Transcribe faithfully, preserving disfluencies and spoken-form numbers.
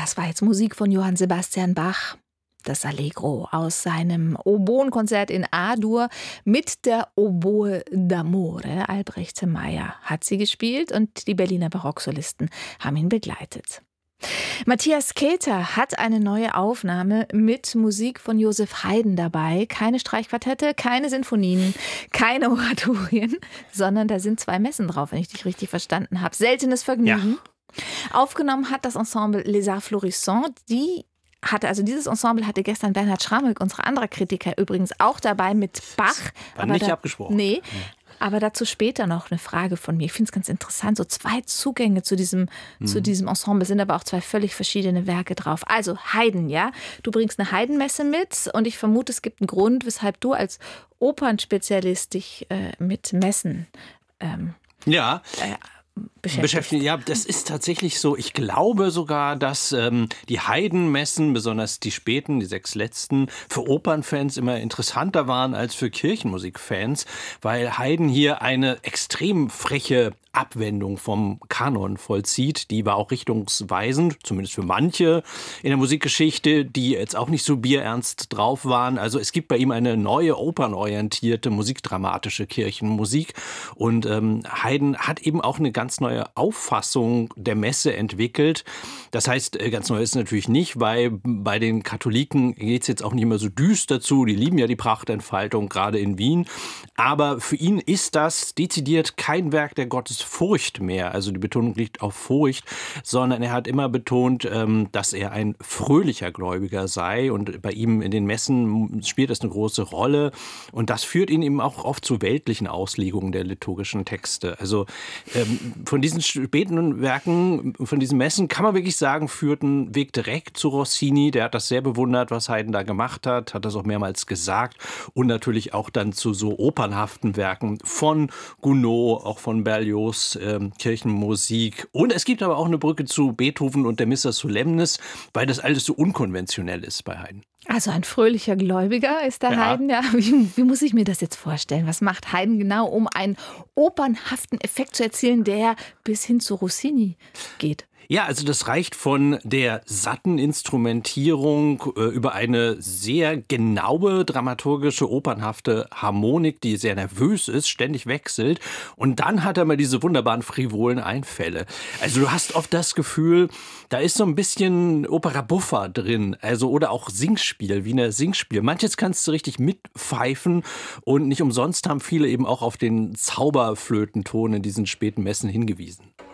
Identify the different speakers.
Speaker 1: Das war jetzt Musik von Johann Sebastian Bach. Das Allegro aus seinem Oboenkonzert in A-Dur mit der Oboe d'Amore. Albrecht Meyer hat sie gespielt und die Berliner Barocksolisten haben ihn begleitet. Matthias Keter hat eine neue Aufnahme mit Musik von Joseph Haydn dabei. Keine Streichquartette, keine Sinfonien, keine Oratorien, sondern da sind zwei Messen drauf, wenn ich dich richtig verstanden habe. Seltenes Vergnügen. Ja. Aufgenommen hat das Ensemble Les Arts Florissants. Die hatte, also dieses Ensemble hatte gestern Bernhard Schrammelk, unser anderer Kritiker, übrigens auch dabei mit Bach.
Speaker 2: War
Speaker 1: aber
Speaker 2: nicht
Speaker 1: da,
Speaker 2: abgesprochen.
Speaker 1: Nee. Aber dazu später noch eine Frage von mir. Ich finde es ganz interessant. So zwei Zugänge zu diesem, mhm. zu diesem Ensemble, sind aber auch zwei völlig verschiedene Werke drauf. Also Haydn, ja. Du bringst eine Haydn-Messe mit und ich vermute, es gibt einen Grund, weshalb du als Opernspezialist dich äh, mit Messen ähm,
Speaker 2: ja.
Speaker 1: äh, beschäftigt.
Speaker 2: beschäftigt. Ja, das ist tatsächlich so. Ich glaube sogar, dass ähm, die Haydn-Messen, besonders die späten, die sechs letzten, für Opernfans immer interessanter waren als für Kirchenmusikfans, weil Haydn hier eine extrem freche Abwendung vom Kanon vollzieht. Die war auch richtungsweisend, zumindest für manche in der Musikgeschichte, die jetzt auch nicht so bierernst drauf waren. Also es gibt bei ihm eine neue opernorientierte, musikdramatische Kirchenmusik. Und ähm, Haydn hat eben auch eine ganz neue Auffassung der Messe entwickelt. Das heißt, ganz neu ist es natürlich nicht, weil bei den Katholiken geht es jetzt auch nicht mehr so düster zu. Die lieben ja die Prachtentfaltung, gerade in Wien. Aber für ihn ist das dezidiert kein Werk der Gottesfurcht mehr. Also die Betonung liegt auf Furcht, sondern er hat immer betont, dass er ein fröhlicher Gläubiger sei. Und bei ihm in den Messen spielt das eine große Rolle. Und das führt ihn eben auch oft zu weltlichen Auslegungen der liturgischen Texte. Also von diesen späten Werken, von diesen Messen kann man wirklich sagen, führt ein Weg direkt zu Rossini. Der hat das sehr bewundert, was Haydn da gemacht hat, hat das auch mehrmals gesagt. Und natürlich auch dann zu so opernhaften Werken von Gounod, auch von Berlioz, äh, Kirchenmusik. Und es gibt aber auch eine Brücke zu Beethoven und der Missa Solemnis, weil das alles so unkonventionell ist bei Haydn.
Speaker 1: Also ein fröhlicher Gläubiger ist der
Speaker 2: Ja.
Speaker 1: Haydn. Ja. Wie, wie muss ich mir das jetzt vorstellen? Was macht Haydn genau, um einen opernhaften Effekt zu erzielen, der bis hin zu Rossini geht?
Speaker 2: Ja, also das reicht von der satten Instrumentierung äh, über eine sehr genaue, dramaturgische, opernhafte Harmonik, die sehr nervös ist, ständig wechselt. Und dann hat er mal diese wunderbaren frivolen Einfälle. Also du hast oft das Gefühl, da ist so ein bisschen Opera buffa drin, also oder auch Singspiel, Wiener Singspiel. Manches kannst du richtig mitpfeifen und nicht umsonst haben viele eben auch auf den Zauberflötenton in diesen späten Messen hingewiesen.